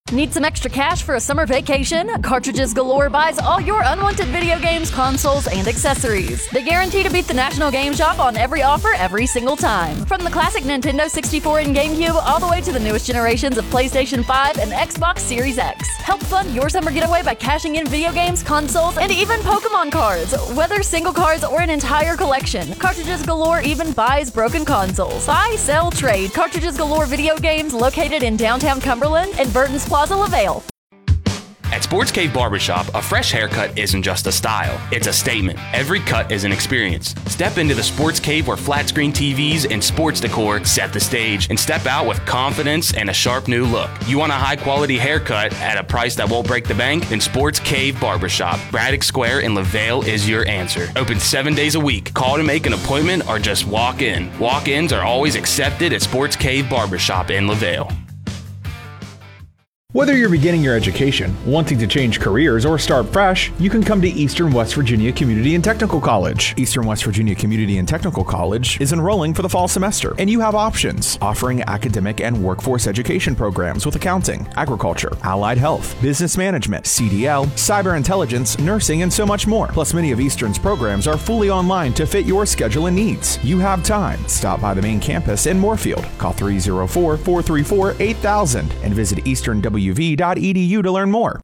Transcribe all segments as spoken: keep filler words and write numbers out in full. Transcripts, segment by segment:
Need some extra cash for a summer vacation? Cartridges Galore buys all your unwanted video games, consoles, and accessories. They guarantee to beat the National Game Shop on every offer every single time. From the classic Nintendo sixty-four and GameCube all the way to the newest generations of PlayStation five and Xbox Series X. Help fund your summer getaway by cashing in video games, consoles, and even Pokemon cards. Whether single cards or an entire collection, Cartridges Galore even buys broken consoles. Buy, sell, trade. Cartridges Galore video games located in downtown Cumberland and Burton's Plaza, LaVale. At Sports Cave Barbershop, a fresh haircut isn't just a style, it's a statement. Every cut is an experience. Step into the Sports Cave where flat screen T Vs and sports decor set the stage, and step out with confidence and a sharp new look. You want a high quality haircut at a price that won't break the bank? Then Sports Cave Barbershop, Braddock Square in LaVale is your answer. Open seven days a week. Call to make an appointment or just walk in. Walk-ins are always accepted at Sports Cave Barbershop in LaVale. Whether you're beginning your education, wanting to change careers, or start fresh, you can come to Eastern West Virginia Community and Technical College. Eastern West Virginia Community and Technical College is enrolling for the fall semester, and you have options, offering academic and workforce education programs with accounting, agriculture, allied health, business management, C D L, cyber intelligence, nursing, and so much more. Plus, many of Eastern's programs are fully online to fit your schedule and needs. You have time. Stop by the main campus in Moorfield. Call three oh four, four three four, eight thousand and visit eastern w v dot e d u to learn more.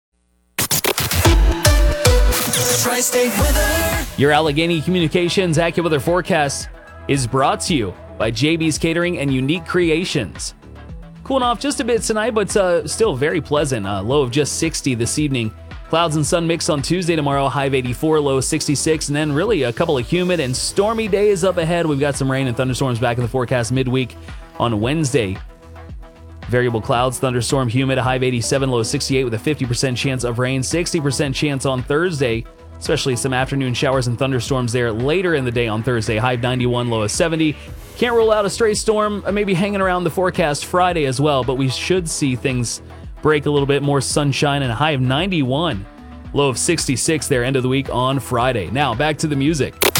Your Allegheny Communications AccuWeather forecast is brought to you by J B's Catering and Unique Creations. Cooling off just a bit tonight, but uh, still very pleasant. Uh, low of just sixty this evening. Clouds and sun mix on Tuesday, tomorrow, high of eighty-four, low of sixty-six, and then really a couple of humid and stormy days up ahead. We've got some rain and thunderstorms back in the forecast midweek on Wednesday. Variable clouds, thunderstorm, humid, a high of eighty-seven, low of sixty-eight with a fifty percent chance of rain, sixty percent chance on Thursday, especially some afternoon showers and thunderstorms there later in the day on Thursday, high of ninety-one, low of seventy. Can't rule out a stray storm, maybe hanging around the forecast Friday as well, but we should see things break a little bit more sunshine and a high of ninety-one, low of sixty-six there end of the week on Friday. Now back to the music.